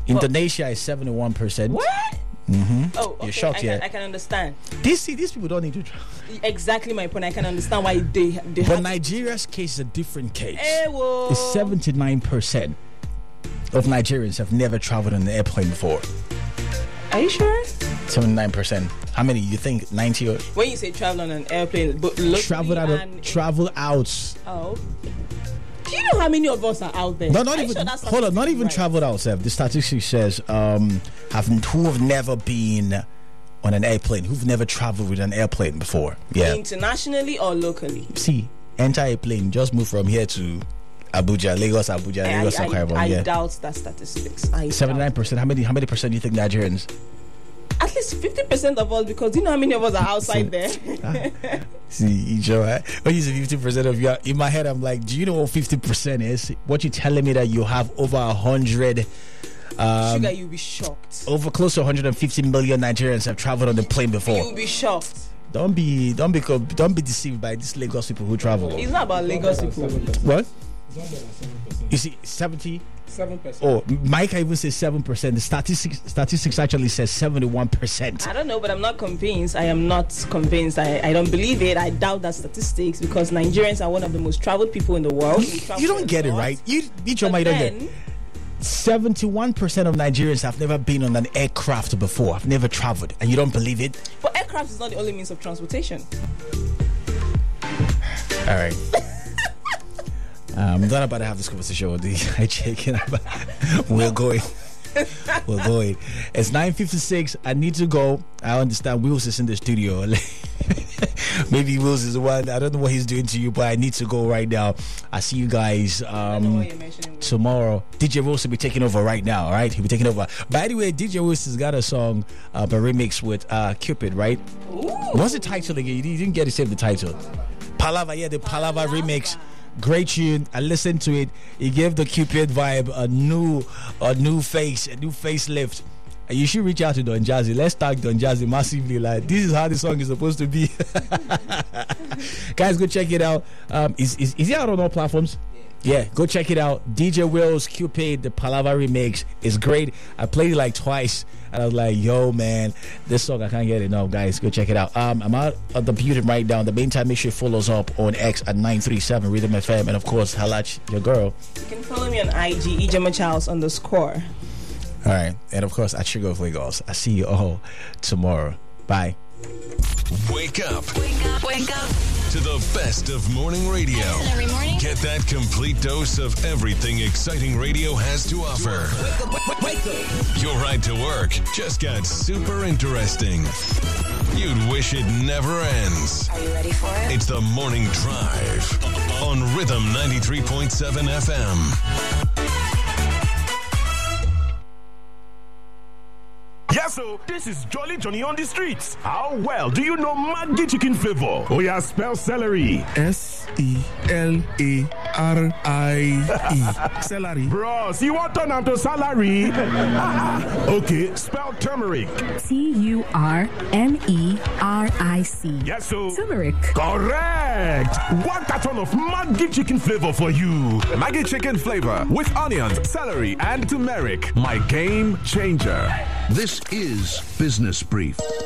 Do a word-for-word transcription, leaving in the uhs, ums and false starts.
Indonesia is seventy-one percent. What? Mm-hmm. Oh, okay. You're shocked, I yeah? Can, I can understand. These see, these people don't need to travel. Exactly my point. I can understand why they. they but have Nigeria's case is a different case. Hey, whoa. It's seventy-nine percent of Nigerians have never traveled on an airplane before. Are you sure? seventy-nine percent. How many? You think ninety? Or when you say travel on an airplane, but travel out, of, travel out. Oh. Do you know how many of us are out there? No, not even. Sure hold on, not even right. traveled out. Seth. The statistics says um, have who have never been on an airplane, who've never traveled with an airplane before. Yeah. Internationally or locally? See, enter a plane, just move from here to Abuja, Lagos, Abuja, I, Lagos, I, Akwa Ibom. I, I yeah. doubt that statistics. Seventy-nine percent. How many? How many percent do you think Nigerians? At least fifty percent of us, because you know how many of us are outside there. ah, see, you know, right? When you say fifty percent of you, in my head, I'm like, do you know what fifty percent is? What you telling me that you have over a hundred? Um, Sugar, you'll be shocked. Over close to one hundred fifty million Nigerians have traveled on the plane before. You'll be shocked. Don't be, don't be, don't be deceived by these Lagos people who travel. It's not about Lagos people. What? You see, seventy. Seven percent. Oh, Mike even says seven percent. The statistics statistics actually says seventy-one percent. I don't know, but I'm not convinced. I am not convinced. I, I don't believe it. I doubt that statistics because Nigerians are one of the most traveled people in the world. You, you don't get it right. You, you don't get it. seventy-one percent of Nigerians have never been on an aircraft before. Have never traveled, and you don't believe it. But aircraft is not the only means of transportation. All right. Um, I'm not about to have this conversation with the hijack. We're going. We're going. It's nine fifty-six. I need to go. I understand Wills is in the studio. Maybe Wills is the one. I don't know what he's doing to you, but I need to go right now. I see you guys um, tomorrow. D J Wills will be taking over right now, all right? He'll be taking over. By the way, D J Wills has got a song, uh, a remix with uh, Cupid, right? Ooh. What's the title again? You didn't get to say the title. Palava, yeah, the Palava, Palava remix. Great tune. I listened to it. It gave the Cupid vibe a new, a new face, a new facelift. And you should reach out to Don Jazzy. Let's tag Don Jazzy massively. Like, this is how the song is supposed to be. Guys, go check it out. Um, is is is it out on all platforms? Yeah, go check it out. D J Wills, Cupid, the Palava remix is great. I played it like twice, and I was like, "Yo, man, this song I can't get enough." Guys, go check it out. Um, I'm out of the beauty right now. In the meantime, make sure you follow us up on X at nine three seven Rhythm F M, and of course, Halach, your girl. You can follow me on I G, Ijama Charles underscore. All right, and of course, at Sugar of Lagos. I see you all tomorrow. Bye. Wake up. Wake up. Wake up. To the best of morning radio. Every morning. Get that complete dose of everything exciting radio has to offer. Wake up, wake, wake up. Your ride to work just got super interesting. You'd wish it never ends. Are you ready for it? It's the Morning Drive on Rhythm ninety-three point seven F M. Yes, so this is Jolly Johnny on the streets. How well do you know Maggi chicken flavor? Oh yeah, spell celery. S E L A R I E. Celery. Bros, you want to turn to salary? Okay, spell turmeric. T U R M E R I C. Yes, so turmeric. Correct. One carton of Maggi chicken flavor for you. Maggi chicken flavor with onions, celery, and turmeric. My game changer. This is Business Brief.